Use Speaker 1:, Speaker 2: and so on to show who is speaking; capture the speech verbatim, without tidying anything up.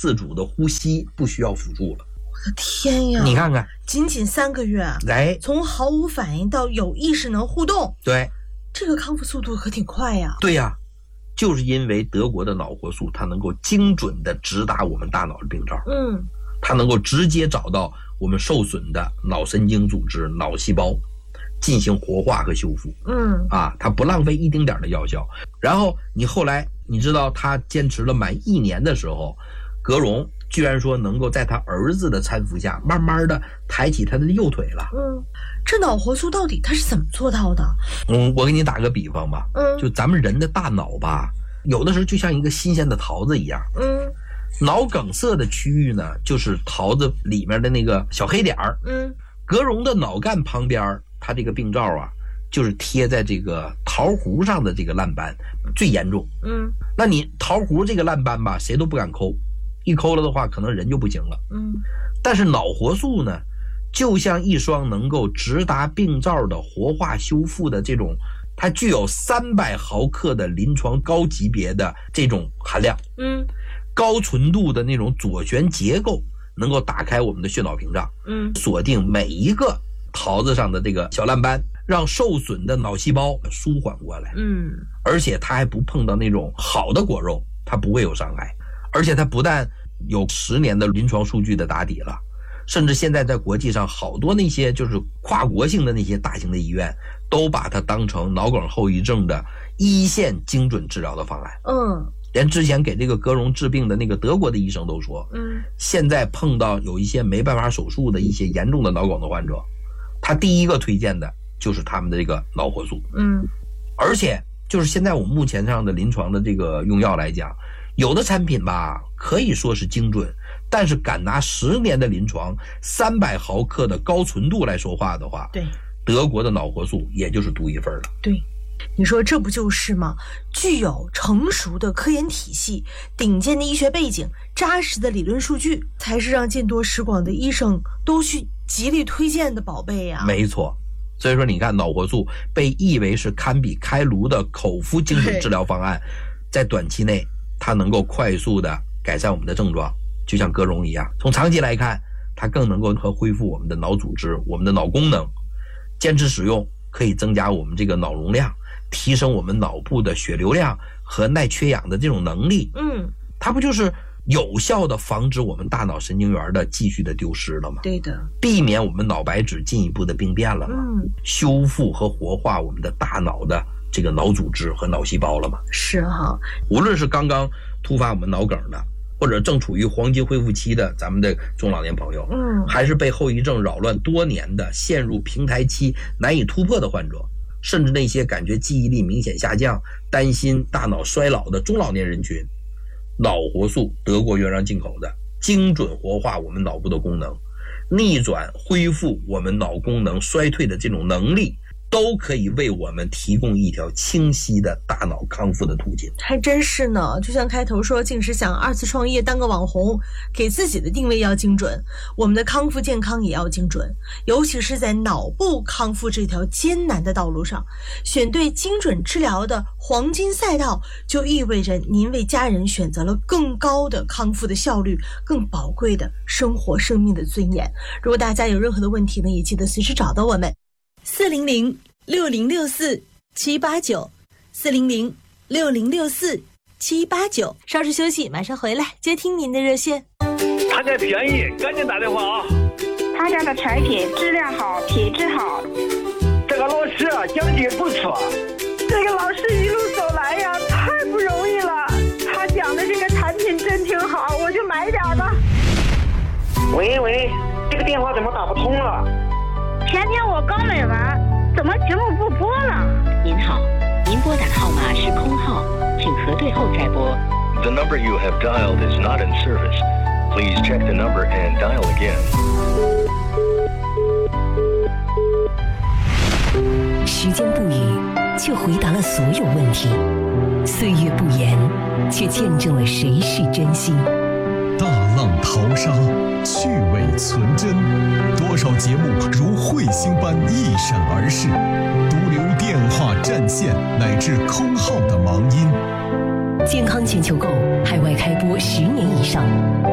Speaker 1: 自主的呼吸，不需要辅助了。
Speaker 2: 我的天呀，
Speaker 1: 你看看，
Speaker 2: 仅仅三个月，
Speaker 1: 哎，
Speaker 2: 从毫无反应到有意识能互动，
Speaker 1: 对，
Speaker 2: 这个康复速度可挺快呀。
Speaker 1: 对呀，就是因为德国的脑活素它能够精准的直达我们大脑的病灶，
Speaker 2: 嗯，
Speaker 1: 它能够直接找到我们受损的脑神经组织、脑细胞，进行活化和修复。
Speaker 2: 嗯
Speaker 1: 啊，它不浪费一丁点的药效。然后你后来你知道他坚持了满一年的时候，格荣居然说能够在他儿子的搀扶下，慢慢的抬起他的右腿了。
Speaker 2: 嗯，这脑活素到底他是怎么做到的？
Speaker 1: 嗯，我给你打个比方吧，
Speaker 2: 嗯，
Speaker 1: 就咱们人的大脑吧，有的时候就像一个新鲜的桃子一样。
Speaker 2: 嗯，
Speaker 1: 脑梗塞的区域呢，就是桃子里面的那个小黑点儿。
Speaker 2: 嗯，
Speaker 1: 格荣的脑干旁边，他这个病灶啊，就是贴在这个桃核上的这个烂斑最严重。
Speaker 2: 嗯，
Speaker 1: 那你桃核这个烂斑吧，谁都不敢抠，一抠了的话，可能人就不行了。
Speaker 2: 嗯，
Speaker 1: 但是脑活素呢，就像一双能够直达病灶的活化修复的这种，它具有三百毫克的临床高级别的这种含量。
Speaker 2: 嗯，
Speaker 1: 高纯度的那种左旋结构，能够打开我们的血脑屏障，
Speaker 2: 嗯，
Speaker 1: 锁定每一个桃子上的这个小烂斑，让受损的脑细胞舒缓过来。
Speaker 2: 嗯，
Speaker 1: 而且它还不碰到那种好的果肉，它不会有伤害。而且它不但有十年的临床数据的打底了，甚至现在在国际上好多那些就是跨国性的那些大型的医院，都把它当成脑梗后遗症的一线精准治疗的方案。
Speaker 2: 嗯，
Speaker 1: 连之前给这个格荣治病的那个德国的医生都说，
Speaker 2: 嗯，
Speaker 1: 现在碰到有一些没办法手术的一些严重的脑梗的患者，他第一个推荐的就是他们的这个脑活素。
Speaker 2: 嗯，
Speaker 1: 而且就是现在我们目前上的临床的这个用药来讲，有的产品吧可以说是精准，但是敢拿十年的临床三百毫克的高纯度来说话的话，
Speaker 2: 对，
Speaker 1: 德国的脑活素也就是独一份了。
Speaker 2: 对，你说这不就是吗？具有成熟的科研体系、顶尖的医学背景、扎实的理论数据，才是让见多识广的医生都去极力推荐的宝贝呀。
Speaker 1: 没错，所以说你看，脑活素被誉为是堪比开颅的口服精准治疗方案，在短期内它能够快速的改善我们的症状，就像格荣一样。从长期来看，它更能够和恢复我们的脑组织、我们的脑功能。坚持使用可以增加我们这个脑容量，提升我们脑部的血流量和耐缺氧的这种能力。
Speaker 2: 嗯，
Speaker 1: 它不就是有效的防止我们大脑神经元的继续的丢失了吗？
Speaker 2: 对的，
Speaker 1: 避免我们脑白质进一步的病变了吗？
Speaker 2: 嗯，
Speaker 1: 修复和活化我们的大脑的这个脑组织和脑细胞了吗？
Speaker 2: 是哈。
Speaker 1: 无论是刚刚突发我们脑梗的，或者正处于黄金恢复期的咱们的中老年朋友，
Speaker 2: 嗯，
Speaker 1: 还是被后遗症扰乱多年的陷入平台期难以突破的患者，甚至那些感觉记忆力明显下降、担心大脑衰老的中老年人群，脑活素德国原装进口的，精准活化我们脑部的功能，逆转恢复我们脑功能衰退的这种能力，都可以为我们提供一条清晰的大脑康复的途径。
Speaker 2: 还真是呢，就像开头说，竟是想二次创业当个网红，给自己的定位要精准，我们的康复健康也要精准，尤其是在脑部康复这条艰难的道路上，选对精准治疗的黄金赛道，就意味着您为家人选择了更高的康复的效率，更宝贵的生活生命的尊严。如果大家有任何的问题呢，也记得随时找到我们四零零六零六四七八九四零零六零六四七八九，稍事休息，马上回来接听您的热线。
Speaker 3: 他家便宜，赶紧打电话啊！
Speaker 4: 他家的产品质量好，品质好。
Speaker 3: 这个老师啊，讲解不错。
Speaker 4: 这个老师一路走来呀，太不容易了。他讲的这个产品真挺好，我就买点吧。
Speaker 5: 喂喂，这个电话怎么打不通了？
Speaker 4: 前天我刚买完，怎么节目不播了？
Speaker 6: 您好，您拨打的号码是空号，请核对后再拨。
Speaker 7: The number you have dialed is not in service. Please check the number and dial again.
Speaker 8: 时间不语，却回答了所有问题；岁月不言，却见证了谁是真心。
Speaker 9: 大浪淘沙，趣味存真，多少节目如彗星般一闪而逝，独留电话占线乃至空号的忙音。
Speaker 8: 健康全球购海外开播十年以上。